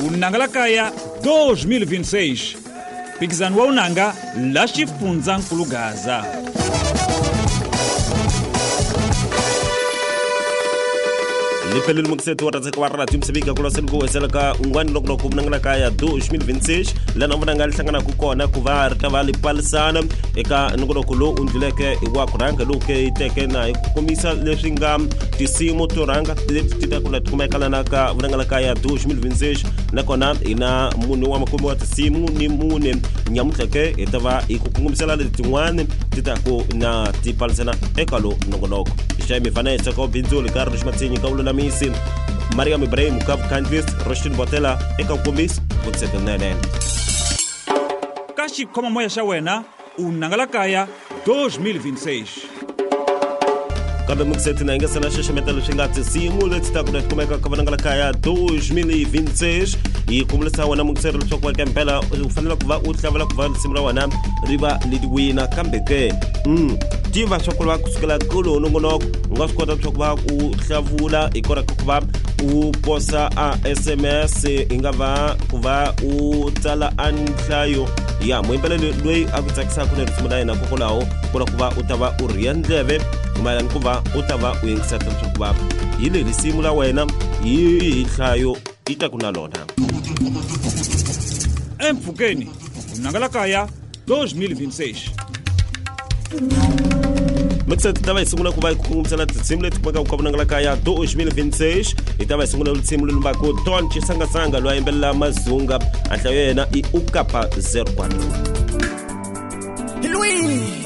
Unanga la Kaya 2026. Pikizano wa unanga la Xifundzakulu Gaza. Lipelele muksetu warazeka warra timsebika kula sengo weselaka ungwani lokno kubnanga kaya 2026 lana mvanga lithangana kukona kuvar tavali palsana eka ngono kulo undileke iwa kuranga luke iteke na komisa leshinga tisimo toranga tita kuna tukumekala naka mvanga kaya 2026 nakona ina munu wa makomo wa tisimu ni mune nyamutleke etava ikukungumisala letingwane titako na tipalsana ekalo nongonoko Jaime Vanessa ko binzuli Carlos Matsinyi kaulo na misin Mariam Ibrahim Kav Countries Roshin Botela eka kumis buksetanene Kashi koma moya shawena Unanga la Kaya 2026. Kada mukseti na ingesa na shesha metalo shingati simu letita kuna tukumeka kavananga la Kaya 2026 ikumulisa wana mukseri luchokwa kempela ufanila kuva utlavala kuva simra wana riba lidwina kambeke Tiva chokola kusukela kulo nongonoko ngasikota chokuba utlavula ikora kuba uposa a SMS ingava kuva utala anhlayo ya mwimbele lwe akutakisa kuna rismuda na kokolao kula kuba utava uriandleve kumala kuba utava uyingsata chokuba ile lisimula wena yihlayo itakuna lona Empfukeni Unanga la Kaya 2026. Mixet tava isungula kuva ikukumsala tsimle tukumeka ukabunanga la Kaya 2026 itava isungula ulitsimule lumbako tonchi sanga lwa imbela mazunga atla yena i ukapa 04 Louis